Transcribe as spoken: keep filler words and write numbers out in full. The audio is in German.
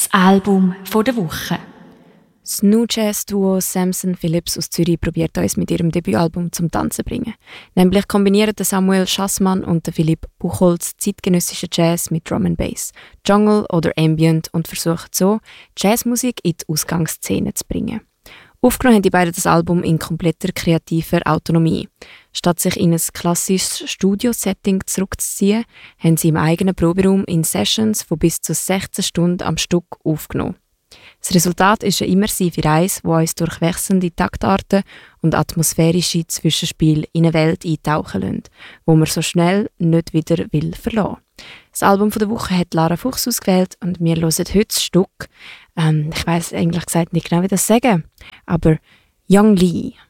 Das Album von der Woche. Das New Jazz Duo Samson Phillips aus Zürich probiert uns mit ihrem Debütalbum zum Tanzen zu bringen. Nämlich kombinieren Samuel Schassmann und Philipp Buchholz zeitgenössischen Jazz mit Drum and Bass, Jungle oder Ambient und versuchen so, Jazzmusik in die Ausgangsszene zu bringen. Aufgenommen haben die beiden das Album in kompletter kreativer Autonomie. Statt sich in ein klassisches Studio-Setting zurückzuziehen, haben sie im eigenen Proberaum in Sessions von bis zu sechzehn Stunden am Stück aufgenommen. Das Resultat ist eine immersive Reise, die uns durch wechselnde Taktarten und atmosphärische Zwischenspiele in eine Welt eintauchen lässt, wo man so schnell nicht wieder will verlassen. Das Album der Woche hat Lara Fuchs ausgewählt und wir hören heute das Stück. Ähm, ich weiss eigentlich gesagt nicht genau, wie das sagen, aber Young Lee.